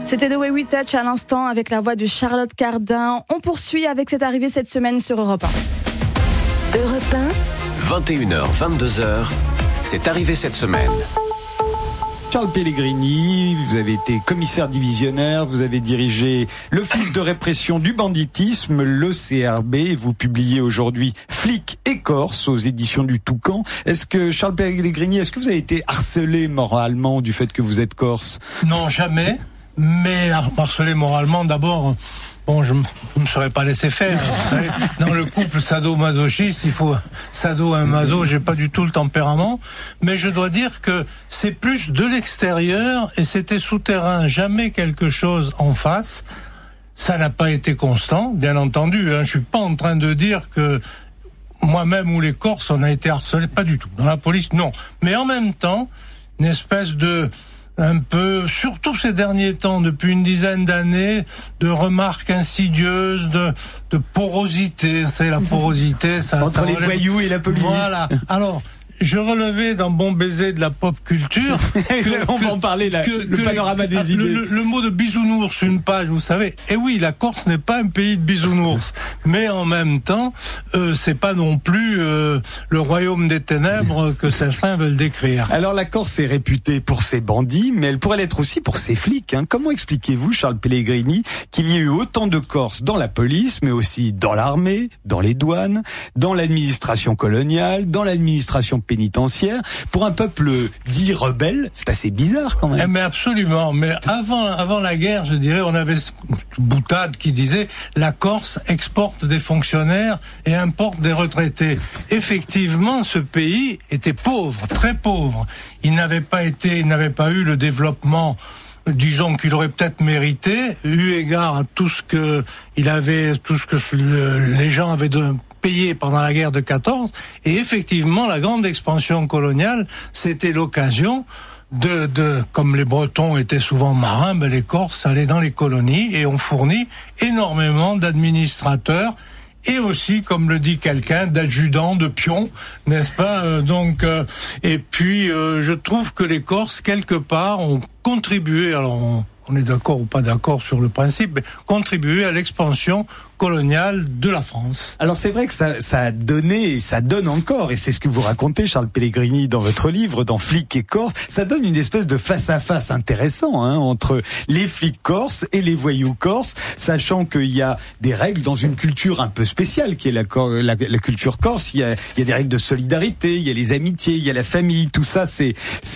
C'était The Way We Touch à l'instant avec la voix de Charlotte Cardin. On poursuit avec cette arrivée cette semaine sur Europe 1. Europe 1. 21h, 22h, c'est arrivé cette semaine. Charles Pellegrini, vous avez été commissaire divisionnaire, vous avez dirigé l'Office de répression du banditisme, l'OCRB, vous publiez aujourd'hui Flics et Corses aux éditions du Toucan. Est-ce que, Charles Pellegrini, est-ce que vous avez été harcelé moralement du fait que vous êtes corse ? Non, jamais, mais harcelé moralement d'abord... Bon, je me serais pas laissé faire. Vous savez, dans le couple sado-masochiste, il faut sado et maso. J'ai pas du tout le tempérament, mais je dois dire que c'est plus de l'extérieur et c'était souterrain, jamais quelque chose en face. Ça n'a pas été constant, bien entendu. Je suis pas en train de dire que moi-même ou les Corses on a été harcelés, pas du tout. Dans la police, non. Mais en même temps, une espèce de un peu, surtout ces derniers temps, depuis une dizaine d'années, de remarques insidieuses, de porosité. Vous savez, la porosité, ça... Entre les voyous et la police. Voilà. Alors, je relevais dans Bon Baiser de la pop culture... on va en parler, le panorama des idées. Le mot de bisounours, une page, vous savez. Et oui, la Corse n'est pas un pays de bisounours. Mais en même temps, c'est pas non plus le royaume des ténèbres que certains veulent décrire. Alors la Corse est réputée pour ses bandits, mais elle pourrait l'être aussi pour ses flics. Comment expliquez-vous, Charles Pellegrini, qu'il y ait eu autant de Corses dans la police, mais aussi dans l'armée, dans les douanes, dans l'administration coloniale, dans l'administration pénitentiaire, pour un peuple dit rebelle? C'est assez bizarre quand même. Mais absolument. Mais avant la guerre, je dirais, on avait cette boutade qui disait la Corse exporte des fonctionnaires et importe des retraités. Effectivement, ce pays était pauvre, très pauvre. Il n'avait pas eu le développement, disons, qu'il aurait peut-être mérité, eu égard à tout ce que les gens avaient payé pendant la guerre de 14, et effectivement, la grande expansion coloniale, c'était l'occasion comme les Bretons étaient souvent marins, les Corses allaient dans les colonies et ont fourni énormément d'administrateurs et aussi, comme le dit quelqu'un, d'adjudants, de pions, n'est-ce pas? Et puis, je trouve que les Corses, quelque part, ont contribué, alors on est d'accord ou pas d'accord sur le principe, mais contribué à l'expansion coloniale de la France. Alors c'est vrai que ça a donné et ça donne encore, et c'est ce que vous racontez, Charles Pellegrini, dans votre livre, dans Flics et Corses, ça donne une espèce de face-à-face intéressant entre les flics corses et les voyous corses, sachant qu'il y a des règles dans une culture un peu spéciale qui est la culture corse. Il y a des règles de solidarité, il y a les amitiés, il y a la famille, tout ça c'est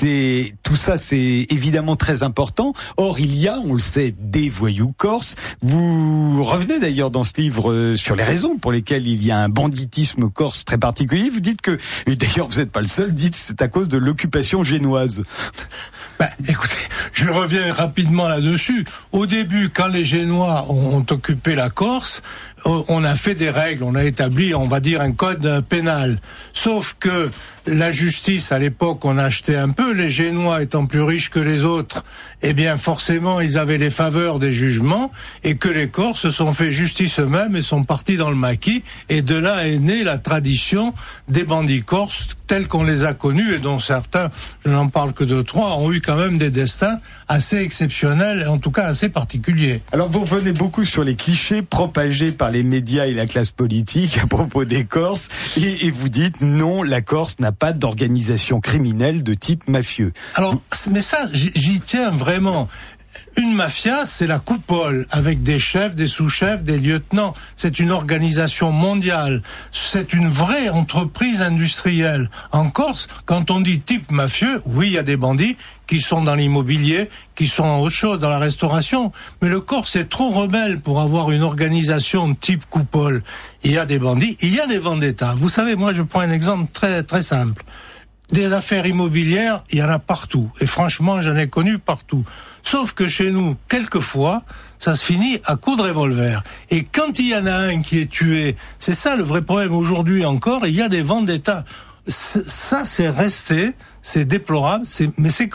évidemment très important. Or il y a, on le sait, des voyous corses. Vous revenez d'ailleurs dans ce livre sur les raisons pour lesquelles il y a un banditisme corse très particulier. Vous dites que, et d'ailleurs vous n'êtes pas le seul, dites que c'est à cause de l'occupation génoise. Écoutez, je reviens rapidement là-dessus. Au début, quand les Génois ont occupé la Corse, on a fait des règles, on a établi, on va dire, un code pénal. Sauf que la justice, à l'époque, on a acheté un peu, les Génois étant plus riches que les autres, eh bien, forcément, ils avaient les faveurs des jugements, et que les Corses se sont fait justice eux-mêmes et sont partis dans le maquis, et de là est née la tradition des bandits corses tels qu'on les a connus, et dont certains, je n'en parle que de 3, ont eu quand même des destins assez exceptionnels, en tout cas assez particuliers. Alors vous revenez beaucoup sur les clichés propagés par les médias et la classe politique à propos des Corses, et vous dites non, la Corse n'a pas d'organisation criminelle de type mafieux. Alors, mais ça, j'y tiens vraiment. Une mafia, c'est la coupole, avec des chefs, des sous-chefs, des lieutenants. C'est une organisation mondiale. C'est une vraie entreprise industrielle. En Corse, quand on dit type mafieux, oui, il y a des bandits qui sont dans l'immobilier, qui sont en autre chose, dans la restauration. Mais le Corse est trop rebelle pour avoir une organisation type coupole. Il y a des bandits, il y a des vendettas. Vous savez, moi, je prends un exemple très, très simple. Des affaires immobilières, il y en a partout. Et franchement, j'en ai connu partout. Sauf que chez nous, quelquefois, ça se finit à coups de revolver. Et quand il y en a un qui est tué, c'est ça le vrai problème aujourd'hui encore, il y a des vendettas. Ça, c'est resté, c'est déplorable, mais c'est